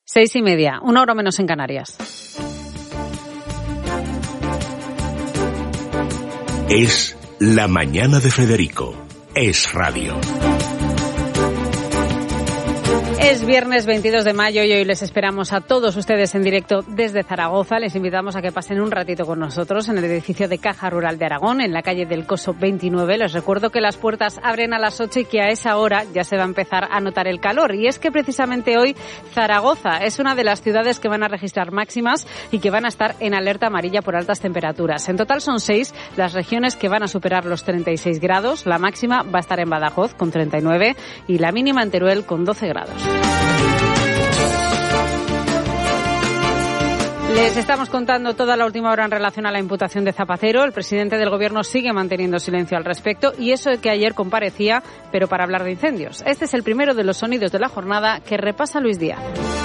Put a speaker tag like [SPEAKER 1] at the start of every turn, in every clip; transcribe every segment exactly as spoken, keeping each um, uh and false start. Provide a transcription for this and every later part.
[SPEAKER 1] Seis y media, una hora menos en Canarias.
[SPEAKER 2] Es La Mañana de Federico. Es radio.
[SPEAKER 1] Es viernes veintidós de mayo y hoy les esperamos a todos ustedes en directo desde Zaragoza. Les invitamos a que pasen un ratito con nosotros en el edificio de Caja Rural de Aragón, en la calle del Coso veintinueve. Les recuerdo que las puertas abren a las ocho y que a esa hora ya se va a empezar a notar el calor. Y es que precisamente hoy Zaragoza es una de las ciudades que van a registrar máximas y que van a estar en alerta amarilla por altas temperaturas. En total son seis las regiones que van a superar los treinta y seis grados. La máxima va a estar en Badajoz con treinta y nueve y la mínima en Teruel con doce grados. Les estamos contando toda la última hora en relación a la imputación de Zapatero. El presidente del Gobierno sigue manteniendo silencio al respecto y eso de que ayer comparecía, pero para hablar de incendios. Este es el primero de los sonidos de la jornada que repasa Luis Díaz.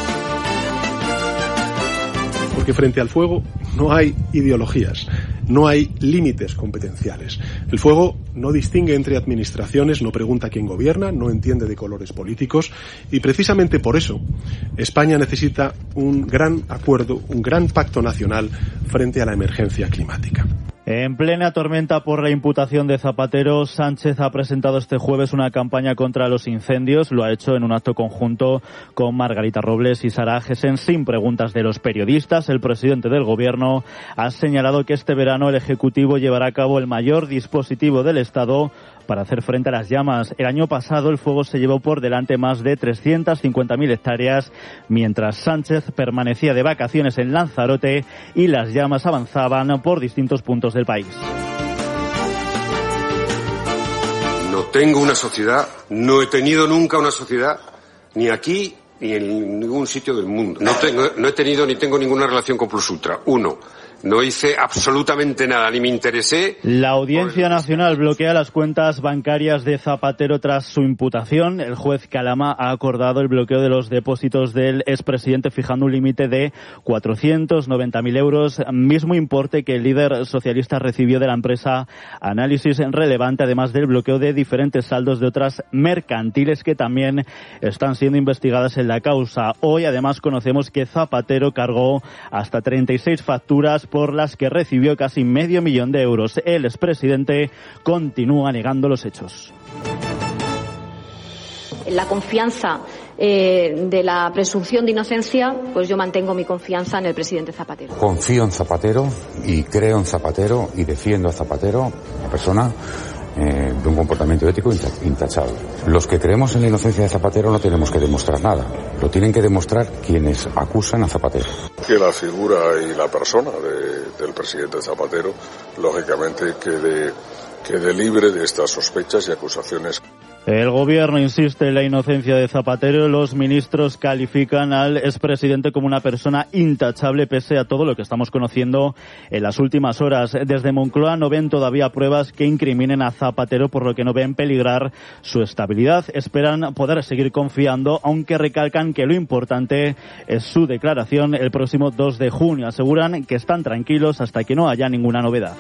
[SPEAKER 3] Porque frente al fuego no hay ideologías, no hay límites competenciales. El fuego no distingue entre administraciones, no pregunta quién gobierna, no entiende de colores políticos y precisamente por eso España necesita un gran acuerdo, un gran pacto nacional frente a la emergencia climática.
[SPEAKER 4] En plena tormenta por la imputación de Zapatero, Sánchez ha presentado este jueves una campaña contra los incendios. Lo ha hecho en un acto conjunto con Margarita Robles y Sara Agesen, sin preguntas de los periodistas. El presidente del Gobierno ha señalado que este verano el Ejecutivo llevará a cabo el mayor dispositivo del Estado para hacer frente a las llamas. El año pasado el fuego se llevó por delante más de trescientas cincuenta mil hectáreas, mientras Sánchez permanecía de vacaciones en Lanzarote y las llamas avanzaban por distintos puntos del país.
[SPEAKER 5] No tengo una sociedad, no he tenido nunca una sociedad, ni aquí ni en ningún sitio del mundo. No, tengo, no he tenido ni tengo ninguna relación con Plus Ultra. Uno. No hice absolutamente nada, ni me interesé.
[SPEAKER 4] La Audiencia Nacional bloquea las cuentas bancarias de Zapatero tras su imputación. El juez Calama ha acordado el bloqueo de los depósitos del expresidente, fijando un límite de cuatrocientos noventa mil euros, mismo importe que el líder socialista recibió de la empresa Análisis Relevante, además del bloqueo de diferentes saldos de otras mercantiles que también están siendo investigadas en la causa. Hoy, además, conocemos que Zapatero cargó hasta treinta y seis facturas por las que recibió casi medio millón de euros. El expresidente continúa negando los hechos.
[SPEAKER 6] La confianza eh, de la presunción de inocencia, pues yo mantengo mi confianza en el presidente Zapatero.
[SPEAKER 7] Confío en Zapatero y creo en Zapatero y defiendo a Zapatero, una persona eh, de un comportamiento ético intachable. Los que creemos en la inocencia de Zapatero no tenemos que demostrar nada, lo tienen que demostrar quienes acusan a Zapatero.
[SPEAKER 8] Que la figura y la persona de, del presidente Zapatero, lógicamente, quede, quede libre de estas sospechas y acusaciones.
[SPEAKER 4] El Gobierno insiste en la inocencia de Zapatero. Los ministros califican al expresidente como una persona intachable pese a todo lo que estamos conociendo en las últimas horas. Desde Moncloa no ven todavía pruebas que incriminen a Zapatero, por lo que no ven peligrar su estabilidad. Esperan poder seguir confiando, aunque recalcan que lo importante es su declaración el próximo dos de junio. Aseguran que están tranquilos hasta que no haya ninguna novedad.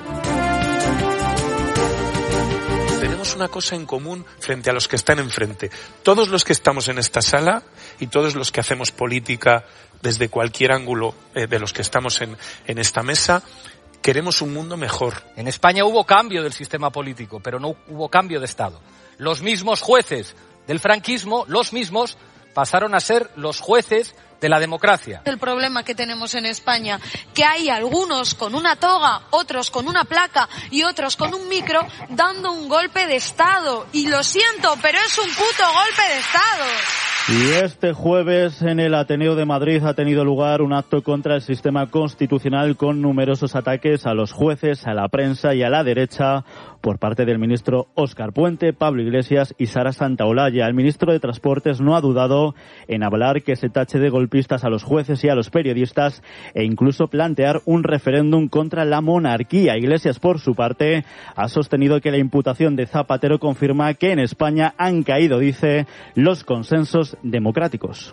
[SPEAKER 9] Tenemos una cosa en común frente a los que están enfrente. Todos los que estamos en esta sala y todos los que hacemos política desde cualquier ángulo eh, de los que estamos en, en esta mesa, queremos un mundo mejor.
[SPEAKER 10] En España hubo cambio del sistema político, pero no hubo cambio de Estado. Los mismos jueces del franquismo, los mismos, pasaron a ser los jueces de la democracia.
[SPEAKER 11] El problema que tenemos en España, que hay algunos con una toga, otros con una placa y otros con un micro dando un golpe de Estado. Y lo siento, pero es un puto golpe de Estado.
[SPEAKER 4] Y este jueves en el Ateneo de Madrid ha tenido lugar un acto contra el sistema constitucional con numerosos ataques a los jueces, a la prensa y a la derecha por parte del ministro Óscar Puente, Pablo Iglesias y Sara Santaolalla. El ministro de Transportes no ha dudado en hablar que se tache de golpistas a los jueces y a los periodistas e incluso plantear un referéndum contra la monarquía. Iglesias, por su parte, ha sostenido que la imputación de Zapatero confirma que en España han caído, dice, los consensos democráticos.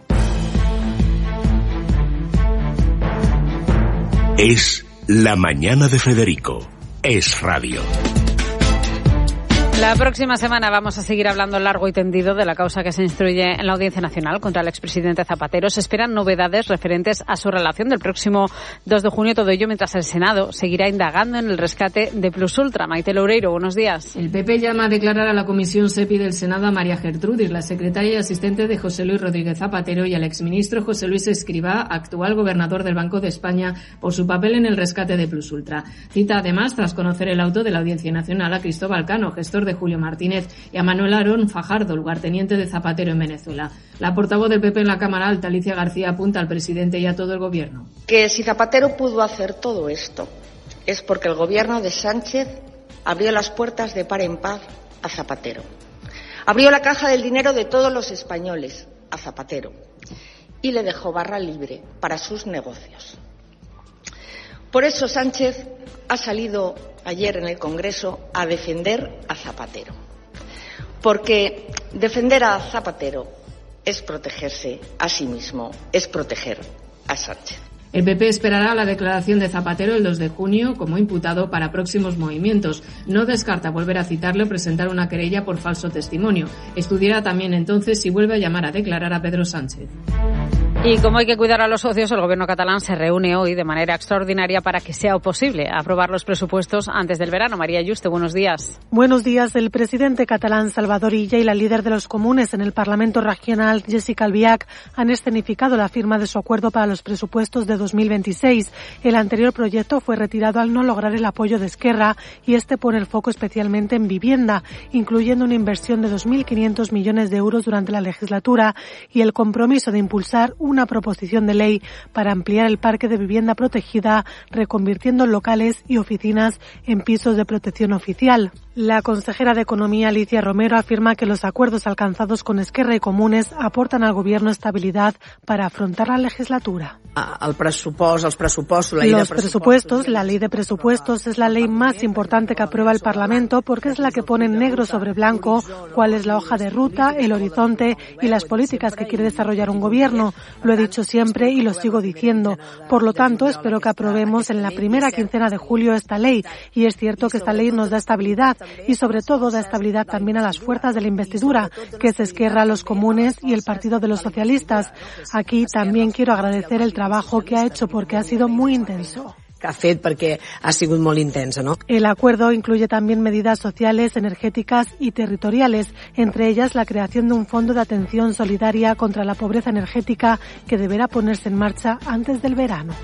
[SPEAKER 2] Es La Mañana de Federico. Es radio.
[SPEAKER 1] La próxima semana vamos a seguir hablando largo y tendido de la causa que se instruye en la Audiencia Nacional contra el expresidente Zapatero. Se esperan novedades referentes a su relación del próximo dos de junio. Todo ello mientras el Senado seguirá indagando en el rescate de Plus Ultra. Maite Loureiro, buenos días.
[SPEAKER 12] El P P llama a declarar a la Comisión SEPI del Senado a María Gertrudis, la secretaria y asistente de José Luis Rodríguez Zapatero, y al exministro José Luis Escrivá, actual gobernador del Banco de España, por su papel en el rescate de Plus Ultra. Cita además, tras conocer el auto de la Audiencia Nacional, a Cristóbal Cano, gestor de Julio Martínez, y a Manuel Aarón Fajardo, lugarteniente de Zapatero en Venezuela. La portavoz del P P en la Cámara Alta, Alicia García, apunta al presidente y a todo el gobierno.
[SPEAKER 13] Que si Zapatero pudo hacer todo esto es porque el gobierno de Sánchez abrió las puertas de par en par a Zapatero. Abrió la caja del dinero de todos los españoles a Zapatero y le dejó barra libre para sus negocios. Por eso Sánchez ha salido ayer en el Congreso a defender a Zapatero. Porque defender a Zapatero es protegerse a sí mismo, es proteger a Sánchez.
[SPEAKER 12] El P P esperará la declaración de Zapatero el dos de junio como imputado para próximos movimientos. No descarta volver a citarle o presentar una querella por falso testimonio. Estudiará también entonces si vuelve a llamar a declarar a Pedro Sánchez.
[SPEAKER 1] Y como hay que cuidar a los socios, el gobierno catalán se reúne hoy de manera extraordinaria para que sea posible aprobar los presupuestos antes del verano. María Yuste, buenos días.
[SPEAKER 14] Buenos días. El presidente catalán Salvador Illa y la líder de los comunes en el Parlamento Regional, Jessica Albiach, han escenificado la firma de su acuerdo para los presupuestos de dos mil veintiséis. El anterior proyecto fue retirado al no lograr el apoyo de Esquerra y este pone el foco especialmente en vivienda, incluyendo una inversión de dos mil quinientos millones de euros durante la legislatura y el compromiso de impulsar un una proposición de ley para ampliar el parque de vivienda protegida, reconvirtiendo locales y oficinas en pisos de protección oficial. La consejera de Economía, Alicia Romero, afirma que los acuerdos alcanzados con Esquerra y Comunes aportan al Gobierno estabilidad para afrontar la legislatura.
[SPEAKER 15] El pressupost, els pressupostos, la ley
[SPEAKER 14] Los
[SPEAKER 15] de
[SPEAKER 14] presupuestos, la ley de presupuestos es la ley más importante que aprueba el Parlamento porque es la que pone negro sobre blanco cuál es la hoja de ruta, el horizonte y las políticas que quiere desarrollar un gobierno. Lo he dicho siempre y lo sigo diciendo. Por lo tanto, espero que aprobemos en la primera quincena de julio esta ley. Y es cierto que esta ley nos da estabilidad y sobre todo da estabilidad también a las fuerzas de la investidura, que es Esquerra, los Comunes y el Partido de los Socialistas. Aquí también quiero agradecer el trabajo que ha hecho porque ha sido muy intenso.
[SPEAKER 15] que ha fet perquè ha sigut molt intensa, ¿no?
[SPEAKER 14] El acuerdo incluye también medidas sociales, energéticas y territoriales, entre ellas la creación de un fondo de atención solidaria contra la pobreza energética que deberá ponerse en marcha antes del verano.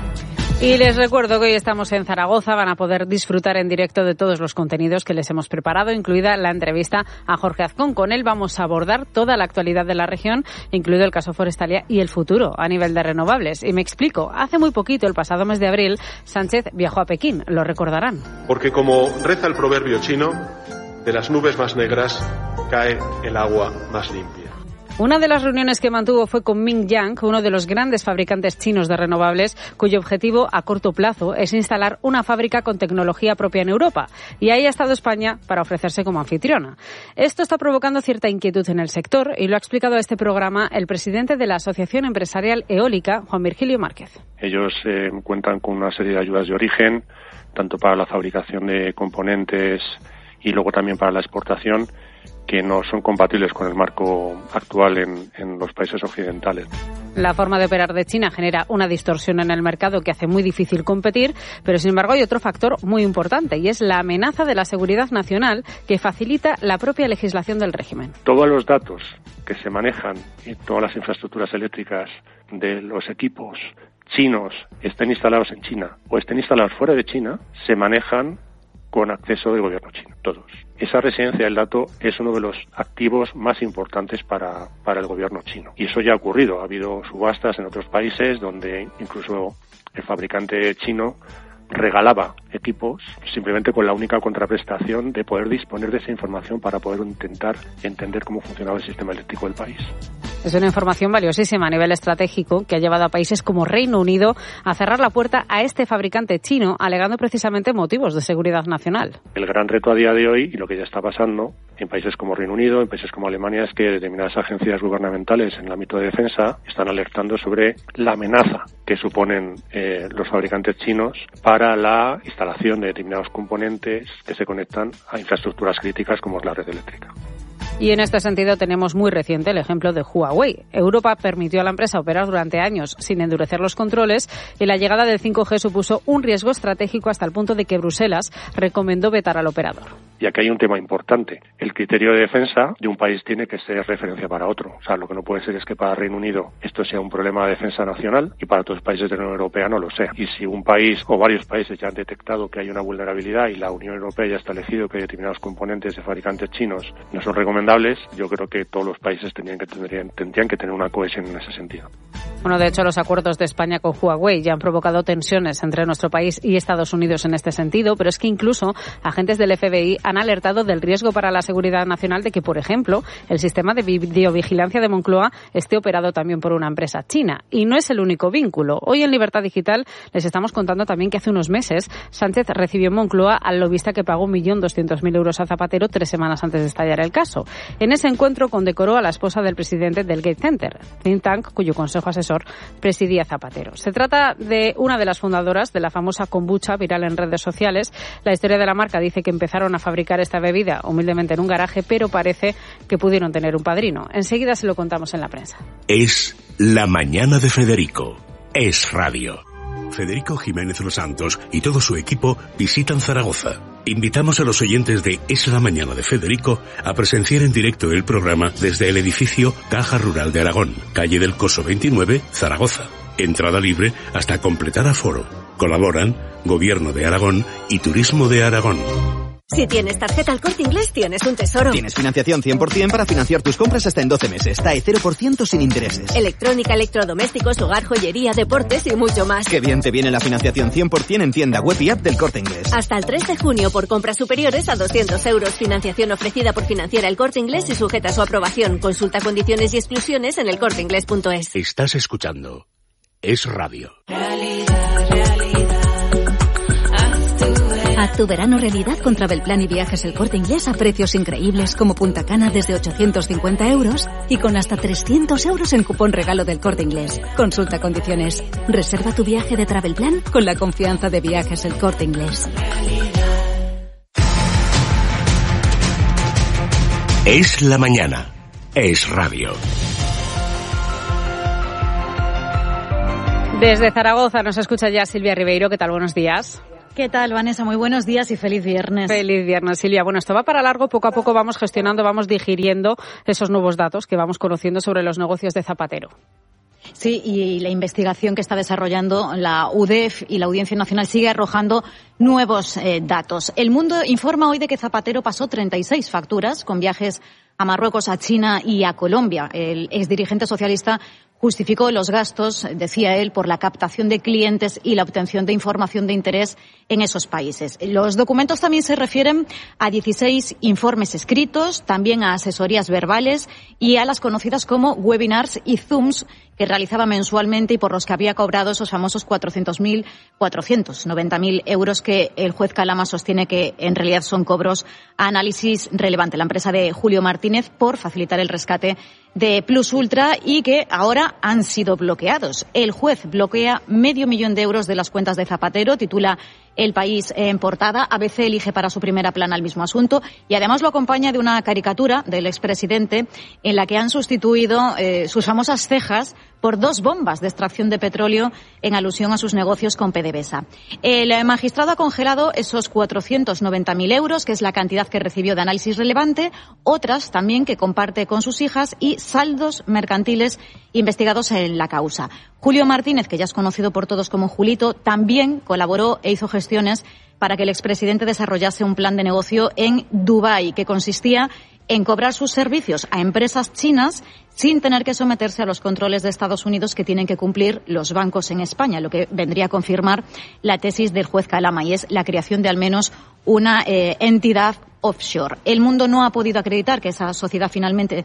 [SPEAKER 1] Y les recuerdo que hoy estamos en Zaragoza, van a poder disfrutar en directo de todos los contenidos que les hemos preparado, incluida la entrevista a Jorge Azcón. Con él vamos a abordar toda la actualidad de la región, incluido el caso Forestalia y el futuro a nivel de renovables. Y me explico, hace muy poquito, el pasado mes de abril, Sánchez viajó a Pekín, lo recordarán.
[SPEAKER 3] Porque como reza el proverbio chino, de las nubes más negras cae el agua más limpia.
[SPEAKER 1] Una de las reuniones que mantuvo fue con Ming Yang, uno de los grandes fabricantes chinos de renovables, cuyo objetivo a corto plazo es instalar una fábrica con tecnología propia en Europa. Y ahí ha estado España para ofrecerse como anfitriona. Esto está provocando cierta inquietud en el sector y lo ha explicado a este programa el presidente de la Asociación Empresarial Eólica, Juan Virgilio Márquez.
[SPEAKER 16] Ellos eh, cuentan con una serie de ayudas de origen, tanto para la fabricación de componentes y luego también para la exportación, que no son compatibles con el marco actual en, en los países occidentales.
[SPEAKER 1] La forma de operar de China genera una distorsión en el mercado que hace muy difícil competir, pero sin embargo hay otro factor muy importante y es la amenaza de la seguridad nacional que facilita la propia legislación del régimen.
[SPEAKER 16] Todos los datos que se manejan y todas las infraestructuras eléctricas de los equipos chinos estén instalados en China o estén instalados fuera de China, se manejan con acceso del gobierno chino, todos. Esa residencia del dato es uno de los activos más importantes para, para el gobierno chino. Y eso ya ha ocurrido. Ha habido subastas en otros países donde incluso el fabricante chino regalaba equipos simplemente con la única contraprestación de poder disponer de esa información para poder intentar entender cómo funcionaba el sistema eléctrico del país.
[SPEAKER 1] Es una información valiosísima a nivel estratégico que ha llevado a países como Reino Unido a cerrar la puerta a este fabricante chino, alegando precisamente motivos de seguridad nacional.
[SPEAKER 16] El gran reto a día de hoy, y lo que ya está pasando en países como Reino Unido, en países como Alemania, es que determinadas agencias gubernamentales en el ámbito de defensa están alertando sobre la amenaza que suponen eh, los fabricantes chinos para la instalación de determinados componentes que se conectan a infraestructuras críticas como es la red eléctrica.
[SPEAKER 1] Y en este sentido tenemos muy reciente el ejemplo de Huawei. Europa permitió a la empresa operar durante años sin endurecer los controles y la llegada del cinco G supuso un riesgo estratégico hasta el punto de que Bruselas recomendó vetar al operador.
[SPEAKER 16] Y aquí hay un tema importante. El criterio de defensa de un país tiene que ser referencia para otro. O sea, lo que no puede ser es que para Reino Unido esto sea un problema de defensa nacional y para otros países de la Unión Europea no lo sea. Y si un país o varios países ya han detectado que hay una vulnerabilidad y la Unión Europea ya ha establecido que determinados componentes de fabricantes chinos no son recomendables, yo creo que todos los países tendrían que, tendrían, tendrían que tener una cohesión en ese sentido.
[SPEAKER 1] Bueno, de hecho, los acuerdos de España con Huawei ya han provocado tensiones entre nuestro país y Estados Unidos en este sentido, pero es que incluso agentes del F B I han alertado del riesgo para la seguridad nacional de que, por ejemplo, el sistema de videovigilancia de Moncloa esté operado también por una empresa china. Y no es el único vínculo. Hoy en Libertad Digital les estamos contando también que hace unos meses Sánchez recibió en Moncloa al lobista que pagó un millón doscientos mil euros a Zapatero tres semanas antes de estallar el caso. En ese encuentro condecoró a la esposa del presidente del Gates Center, think tank cuyo consejo asesor presidía Zapatero. Se trata de una de las fundadoras de la famosa kombucha viral en redes sociales. La historia de la marca dice que empezaron a fabricar esta bebida humildemente en un garaje, pero parece que pudieron tener un padrino. Enseguida se lo contamos en la prensa.
[SPEAKER 2] Es La Mañana de Federico. Es Radio. Federico Jiménez Los Santos y todo su equipo visitan Zaragoza. Invitamos a los oyentes de Es la Mañana de Federico a presenciar en directo el programa desde el edificio Caja Rural de Aragón, calle del Coso veintinueve, Zaragoza. Entrada libre hasta completar aforo. Colaboran Gobierno de Aragón y Turismo de Aragón.
[SPEAKER 17] Si tienes tarjeta El Corte Inglés, tienes un tesoro.
[SPEAKER 18] Tienes financiación cien por ciento para financiar tus compras hasta en doce meses. T A E cero por ciento sin intereses.
[SPEAKER 17] Electrónica, electrodomésticos, hogar, joyería, deportes y mucho más.
[SPEAKER 18] Qué bien te viene la financiación cien por ciento en tienda web y app del Corte Inglés.
[SPEAKER 17] Hasta el tres de junio por compras superiores a doscientos euros. Financiación ofrecida por Financiera El Corte Inglés y sujeta a su aprobación. Consulta condiciones y exclusiones en el corte inglés punto es.
[SPEAKER 2] Estás escuchando Es Radio.
[SPEAKER 17] Realidad, realidad. Haz tu verano realidad con Travelplan y Viajes El Corte Inglés a precios increíbles como Punta Cana desde ochocientos cincuenta euros y con hasta trescientos euros en cupón regalo del Corte Inglés. Consulta condiciones. Reserva tu viaje de Travelplan con la confianza de Viajes El Corte Inglés.
[SPEAKER 2] Es la mañana. Es Radio.
[SPEAKER 1] Desde Zaragoza nos escucha ya Silvia Ribeiro. ¿Qué tal? Buenos días.
[SPEAKER 19] ¿Qué tal, Vanessa? Muy buenos días y feliz viernes.
[SPEAKER 1] Feliz viernes, Silvia. Bueno, esto va para largo. Poco a poco vamos gestionando, vamos digiriendo esos nuevos datos que vamos conociendo sobre los negocios de Zapatero.
[SPEAKER 19] Sí, y la investigación que está desarrollando la U D E F y la Audiencia Nacional sigue arrojando nuevos eh, datos. El Mundo informa hoy de que Zapatero pasó treinta y seis facturas con viajes a Marruecos, a China y a Colombia. El exdirigente socialista justificó los gastos, decía él, por la captación de clientes y la obtención de información de interés en esos países. Los documentos también se refieren a dieciséis informes escritos, también a asesorías verbales y a las conocidas como webinars y Zooms que realizaba mensualmente y por los que había cobrado esos famosos cuatrocientos mil, cuatrocientos noventa mil euros que el juez Calama sostiene que en realidad son cobros a Análisis Relevante, la empresa de Julio Martínez, por facilitar el rescate de Plus Ultra y que ahora han sido bloqueados. El juez bloquea medio millón de euros de las cuentas de Zapatero, titula El País en portada. A B C elige para su primera plana el mismo asunto y además lo acompaña de una caricatura del expresidente en la que han sustituido eh, sus famosas cejas por dos bombas de extracción de petróleo en alusión a sus negocios con PDVSA. El magistrado ha congelado esos cuatrocientos noventa mil euros, que es la cantidad que recibió de Análisis Relevante, otras también que comparte con sus hijas y saldos mercantiles investigados en la causa. Julio Martínez, que ya es conocido por todos como Julito, también colaboró e hizo gestiones para que el expresidente desarrollase un plan de negocio en Dubái, que consistía en cobrar sus servicios a empresas chinas sin tener que someterse a los controles de Estados Unidos que tienen que cumplir los bancos en España, lo que vendría a confirmar la tesis del juez Calama, y es la creación de al menos una eh, entidad offshore. El Mundo no ha podido acreditar que esa sociedad finalmente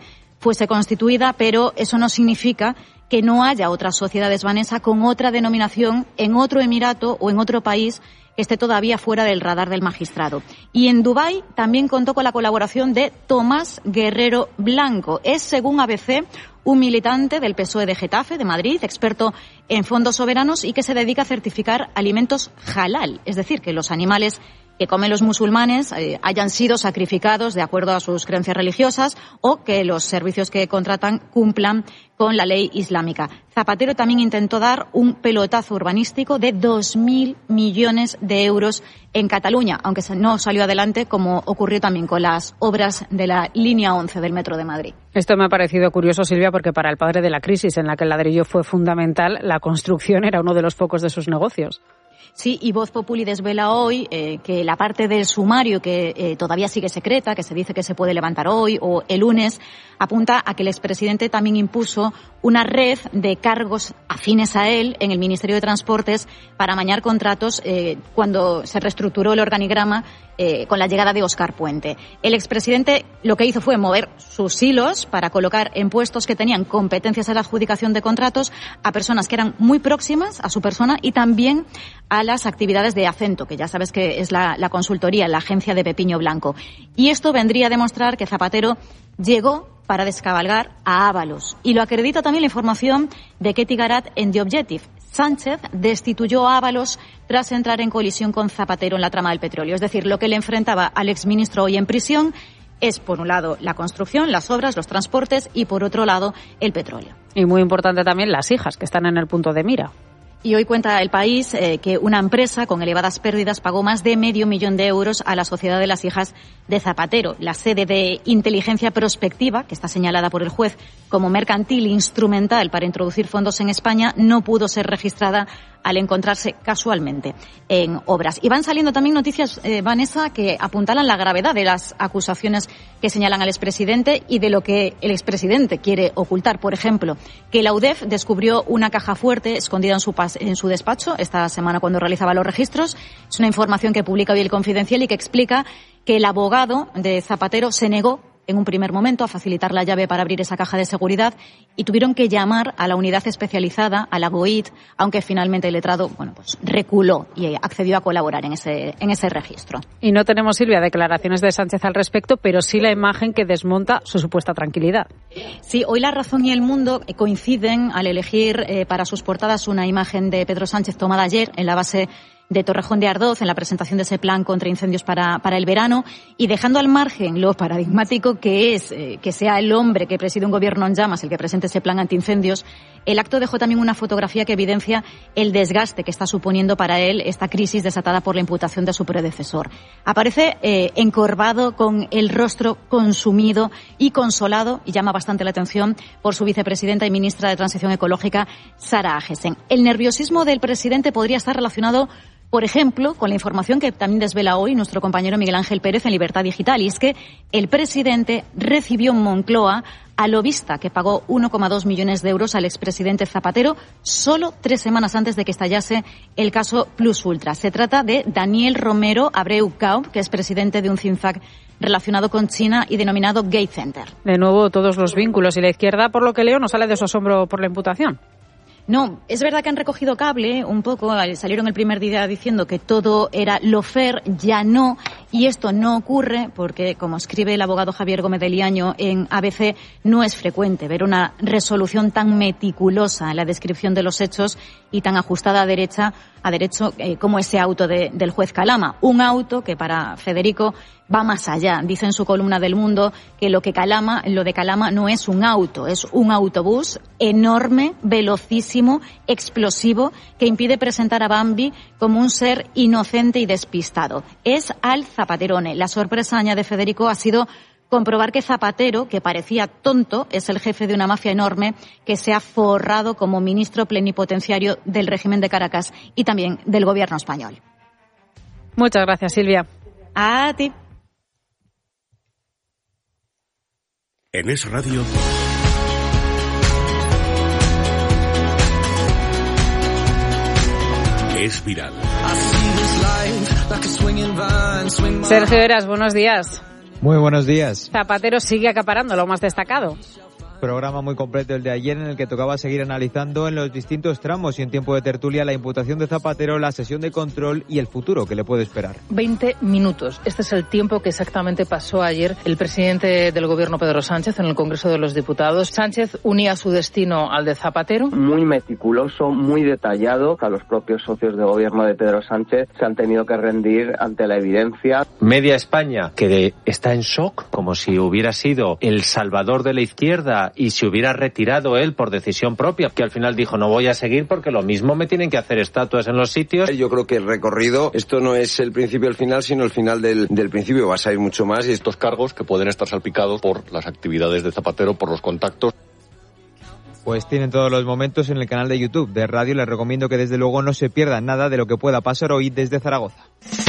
[SPEAKER 19] fuese constituida, pero eso no significa que no haya otras sociedades, Vanessa, con otra denominación en otro emirato o en otro país que esté todavía fuera del radar del magistrado. Y en Dubái también contó con la colaboración de Tomás Guerrero Blanco. Es, según A B C, un militante del P S O E de Getafe, de Madrid, experto en fondos soberanos y que se dedica a certificar alimentos halal, es decir, que los animales que comen los musulmanes eh, hayan sido sacrificados de acuerdo a sus creencias religiosas o que los servicios que contratan cumplan con la ley islámica. Zapatero también intentó dar un pelotazo urbanístico de dos mil millones de euros en Cataluña, aunque no salió adelante, como ocurrió también con las obras de la línea once del Metro de Madrid.
[SPEAKER 1] Esto me ha parecido curioso, Silvia, porque para el padre de la crisis en la que el ladrillo fue fundamental, la construcción era uno de los focos de sus negocios.
[SPEAKER 19] Sí, y Voz Populi desvela hoy eh, que la parte del sumario que eh, todavía sigue secreta, que se dice que se puede levantar hoy o el lunes, apunta a que el expresidente también impuso una red de cargos afines a él en el Ministerio de Transportes para amañar contratos eh, cuando se reestructuró el organigrama eh, con la llegada de Óscar Puente. El expresidente lo que hizo fue mover sus hilos para colocar en puestos que tenían competencias en la adjudicación de contratos a personas que eran muy próximas a su persona y también a las actividades de Acento, que ya sabes que es la, la consultoría, la agencia de Pepiño Blanco. Y esto vendría a demostrar que Zapatero llegó para descabalgar a Ábalos. Y lo acredita también la información de Ketty Garat en The Objective. Sánchez destituyó a Ábalos tras entrar en colisión con Zapatero en la trama del petróleo. Es decir, lo que le enfrentaba al exministro hoy en prisión es, por un lado, la construcción, las obras, los transportes y, por otro lado, el petróleo.
[SPEAKER 1] Y muy importante también las hijas, que están en el punto de mira.
[SPEAKER 19] Y hoy cuenta El País eh, que una empresa con elevadas pérdidas pagó más de medio millón de euros a la Sociedad de las Hijas de Zapatero. La sede de inteligencia prospectiva, que está señalada por el juez como mercantil instrumental para introducir fondos en España, no pudo ser registrada al encontrarse casualmente en obras. Y van saliendo también noticias, eh, Vanessa, que apuntalan la gravedad de las acusaciones que señalan al expresidente y de lo que el expresidente quiere ocultar. Por ejemplo, que la U D E F descubrió una caja fuerte escondida en su, pas- en su despacho esta semana cuando realizaba los registros. Es una información que publica hoy El Confidencial y que explica que el abogado de Zapatero se negó en un primer momento a facilitar la llave para abrir esa caja de seguridad y tuvieron que llamar a la unidad especializada, a la G O I T, aunque finalmente el letrado, bueno, pues reculó y accedió a colaborar en ese, en ese registro.
[SPEAKER 1] Y no tenemos, Silvia, declaraciones de Sánchez al respecto, pero sí la imagen que desmonta su supuesta tranquilidad.
[SPEAKER 19] Sí, hoy La Razón y El Mundo coinciden al elegir eh, para sus portadas una imagen de Pedro Sánchez tomada ayer en la base de Torrejón de Ardoz en la presentación de ese plan contra incendios para, para el verano y dejando al margen lo paradigmático que es eh, que sea el hombre que preside un gobierno en llamas el que presente ese plan antiincendios, el acto dejó también una fotografía que evidencia el desgaste que está suponiendo para él esta crisis desatada por la imputación de su predecesor. Aparece eh, encorvado con el rostro consumido y consolado y llama bastante la atención por su vicepresidenta y ministra de Transición Ecológica, Sara Agesen. El nerviosismo del presidente podría estar relacionado, por ejemplo, con la información que también desvela hoy nuestro compañero Miguel Ángel Pérez en Libertad Digital, y es que el presidente recibió en Moncloa al lobista que pagó uno coma dos millones de euros al expresidente Zapatero solo tres semanas antes de que estallase el caso Plus Ultra. Se trata de Daniel Romero Abreu Caub, que es presidente de un think tank relacionado con China y denominado Gate Center.
[SPEAKER 1] De nuevo, todos los vínculos y la izquierda, por lo que leo, no sale de su asombro por la imputación.
[SPEAKER 19] No, es verdad que han recogido cable un poco, salieron el primer día diciendo que todo era lawfare, ya no, y esto no ocurre porque, como escribe el abogado Javier Gómez de Liaño en A B C, no es frecuente ver una resolución tan meticulosa en la descripción de los hechos y tan ajustada a derecha, a derecho eh, como ese auto de, del juez Calama. Un auto que para Federico va más allá. Dice en su columna del Mundo que lo que Calama, lo de Calama no es un auto, es un autobús enorme, velocísimo, explosivo, que impide presentar a Bambi como un ser inocente y despistado. Es al Zapaterone. La sorpresa, añade Federico, ha sido comprobar que Zapatero, que parecía tonto, es el jefe de una mafia enorme que se ha forrado como ministro plenipotenciario del régimen de Caracas y también del gobierno español.
[SPEAKER 1] Muchas gracias, Silvia.
[SPEAKER 19] A ti.
[SPEAKER 2] En Es Radio. Es viral.
[SPEAKER 1] Sergio Eras, buenos días.
[SPEAKER 20] Muy buenos días.
[SPEAKER 1] Zapatero sigue acaparando lo más destacado.
[SPEAKER 20] Programa muy completo el de ayer, en el que tocaba seguir analizando en los distintos tramos y en tiempo de tertulia la imputación de Zapatero, la sesión de control y el futuro que le puede esperar.
[SPEAKER 21] veinte minutos. Este es el tiempo que exactamente pasó ayer el presidente del Gobierno, Pedro Sánchez, en el Congreso de los Diputados. Sánchez unía su destino al de Zapatero.
[SPEAKER 22] Muy meticuloso, muy detallado. A los propios socios de gobierno de Pedro Sánchez se han tenido que rendir ante la evidencia.
[SPEAKER 23] Media España que de, está en shock, como si hubiera sido el salvador de la izquierda y se hubiera retirado él por decisión propia, que al final dijo no voy a seguir porque lo mismo me tienen que hacer estatuas en los sitios.
[SPEAKER 24] Yo creo que el recorrido, esto no es el principio del final, sino el final del, del principio, va a salir mucho más. Y estos cargos que pueden estar salpicados por las actividades de Zapatero, por los contactos.
[SPEAKER 20] Pues tienen todos los momentos en el canal de YouTube de Radio. Les recomiendo que desde luego no se pierdan nada de lo que pueda pasar hoy desde Zaragoza.